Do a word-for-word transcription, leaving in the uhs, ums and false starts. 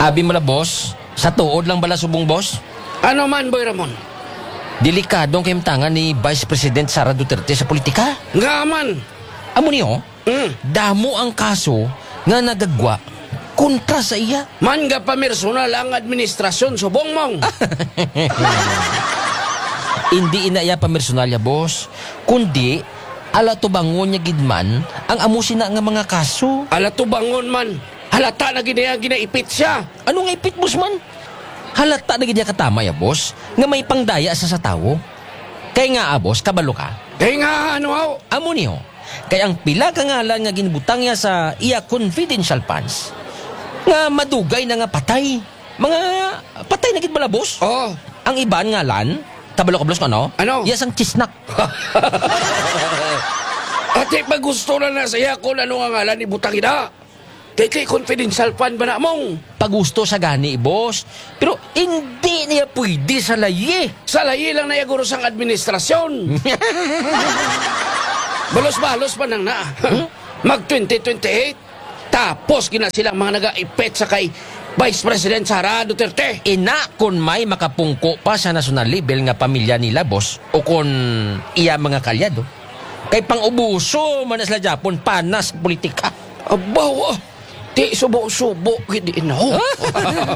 Abi mo la, boss. Sa tuod lang bala subong, boss. Ano man, Boy Ramon? Delikadong kayimtangan ni Vice President Sara Duterte sa politika. Nga man. Amo niyo, Mm. damo ang kaso nga nagagwa kontra sa iya. Man nga pamersonal ang administrasyon subong mong. Hindi inaya pa personalya, boss. Kundi, ala tubangon niya gidman ang amusin na nga mga kaso. Ala tubangon man. Halata na ginaya ginaipit siya. Ano nga ipit, boss man? Halata na ganyan katama ya, boss, nga may pangdaya sa sa tao. Kaya nga, ah, boss, kabalo ka. Kaya nga ano ho? Amo niyo, kaya ang pila ka ngalan nga ginbutang niya sa iya confidential funds, nga madugay na nga patay. Mga patay na gid bala, boss. Oh. Ang iban ngalan, kabalo ka, boss, ano? Ano? Yes, ang chisnak. Ate, pag gusto na na saya kung ano nga ngalan ni Butang Ina. Kaya kay confidential fund ba na mong? Pagusto sa gani, boss. Pero hindi niya pwede sa layi. Sa layi lang na yaguro sang administrasyon. Balos-balos pa nang na. Mag twenty twenty-eight. Tapos gina silang mga naga-ipet sa kay Vice President Sara Duterte. Ina kung may makapungko pa sa national level nga pamilya nila, boss, o kung iya mga kalyado. Kay pang-ubuso man sila Japon panas politika. Abaw, ah. Di subo-subo, hindi na ho.